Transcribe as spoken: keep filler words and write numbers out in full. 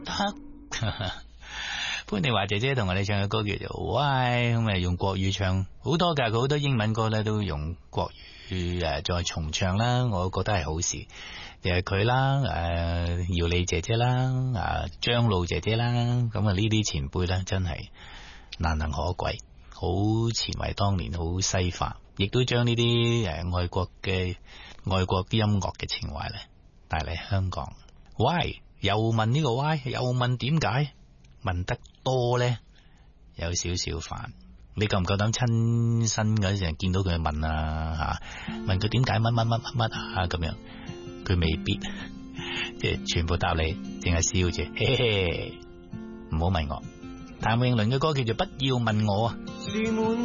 得。潘麗華姐姐同我哋唱嘅歌叫做 Why， 咁啊用國語唱好多噶，佢好多英文歌咧都用國語誒再重唱啦，我覺得係好事。誒佢啦，誒姚莉姐姐啦，啊張露姐姐啦，咁啊呢啲前輩咧真係難能可貴，好前衛當年，好西化，亦都將呢啲誒外國嘅外國音樂嘅情懷咧帶嚟香港。Why 又問呢個 Why， 又問點解？問得多咧有少少煩，你夠唔夠膽親身嗰陣見到佢問啊吓？問佢點解乜乜乜乜乜啊咁樣，佢未必即係全部答你，淨係笑住，嘿嘿，唔好問我。譚詠麟嘅歌叫做不要問我啊。